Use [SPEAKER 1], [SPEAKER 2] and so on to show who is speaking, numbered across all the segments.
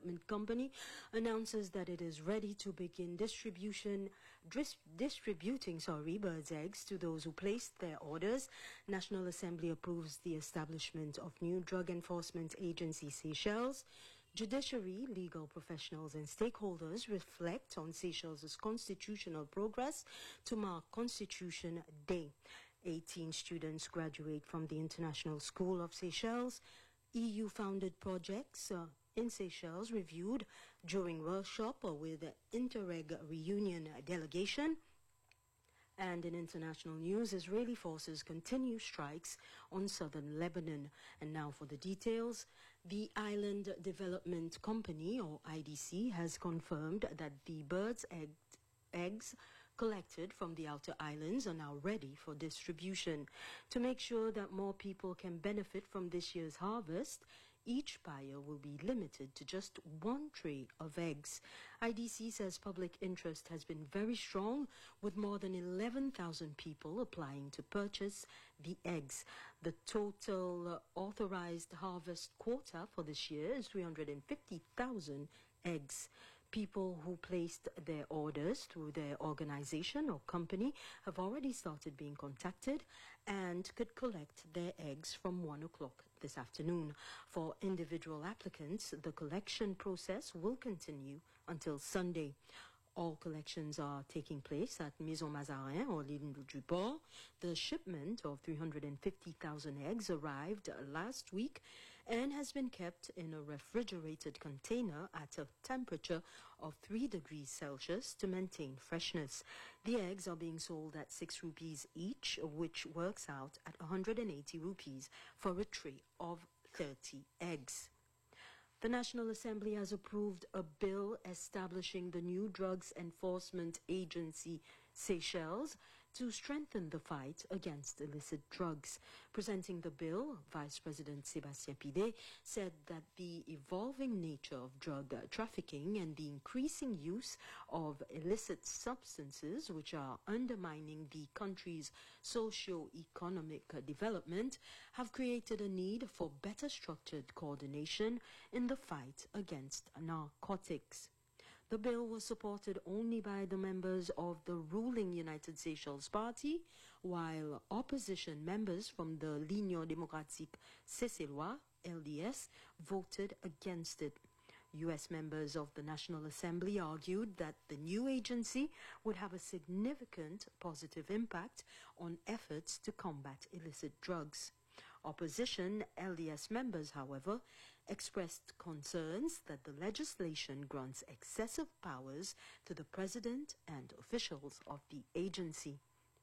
[SPEAKER 1] Company announces that it is ready to begin distributing birds' eggs to those who placed their orders. National Assembly approves the establishment of new Drug Enforcement Agency Seychelles. Judiciary, legal professionals and stakeholders reflect on Seychelles' constitutional progress to mark Constitution Day. 18 students graduate from the International School of Seychelles. EU-founded projects in Seychelles reviewed during workshop with the Interreg Reunion delegation. And in international news, Israeli forces continue strikes on southern Lebanon. And now for the details. The Island Development Company, or IDC, has confirmed that the birds' eggs collected from the outer islands are now ready for distribution. To make sure that more people can benefit from this year's harvest, each buyer will be limited to just one tray of eggs. IDC says public interest has been very strong, with more than 11,000 people applying to purchase the eggs. The total authorized harvest quota for this year is 350,000 eggs. People who placed their orders through their organization or company have already started being contacted and could collect their eggs from 1 o'clock this afternoon. For individual applicants, the collection process will continue until Sunday. All collections are taking place at Maison Mazarin or l'Île du Port. The shipment of 350,000 eggs arrived last week and has been kept in a refrigerated container at a temperature of 3 degrees Celsius to maintain freshness. The eggs are being sold at 6 rupees each, which works out at 180 rupees for a tray of 30 eggs. The National Assembly has approved a bill establishing the new Drugs Enforcement Agency Seychelles to strengthen the fight against illicit drugs. Presenting the bill, Vice President Sébastien Pidé said that the evolving nature of drug trafficking and the increasing use of illicit substances, which are undermining the country's socio-economic development, have created a need for better structured coordination in the fight against narcotics. The bill was supported only by the members of the ruling United Seychelles Party, while opposition members from the L'Union Démocratique Seychelloise, LDS, voted against it. U.S. members of the National Assembly argued that the new agency would have a significant positive impact on efforts to combat illicit drugs. Opposition LDS members, however, expressed concerns that the legislation grants excessive powers to the president and officials of the agency.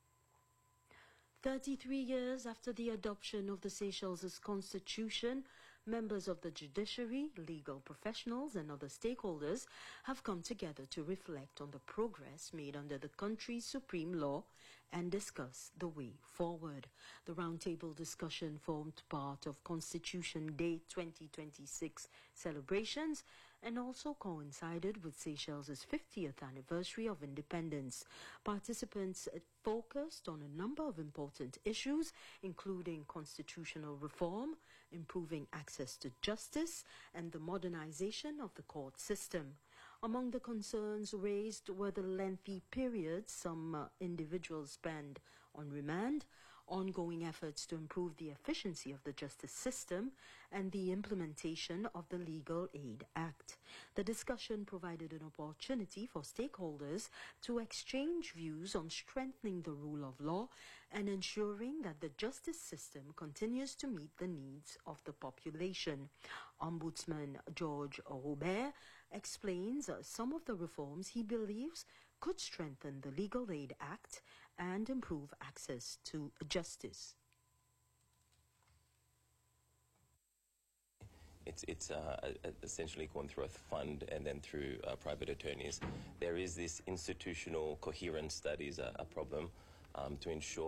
[SPEAKER 1] 33 years after the adoption of the Seychelles' constitution, members of the judiciary, legal professionals and other stakeholders have come together to reflect on the progress made under the country's supreme law and discuss the way forward. The roundtable discussion formed part of Constitution Day 2026 celebrations and also coincided with Seychelles' 50th anniversary of independence. Participants focused on a number of important issues, including constitutional reform, improving access to justice, and the modernization of the court system. Among the concerns raised were the lengthy periods some individuals spend on remand, ongoing efforts to improve the efficiency of the justice system, and the implementation of the Legal Aid Act. The discussion provided an opportunity for stakeholders to exchange views on strengthening the rule of law and ensuring that the justice system continues to meet the needs of the population. Ombudsman George Robert explains some of the reforms he believes could strengthen the Legal Aid Act and improve access to justice.
[SPEAKER 2] It's essentially gone through a fund and then through private attorneys. There is this institutional coherence that is a problem to ensure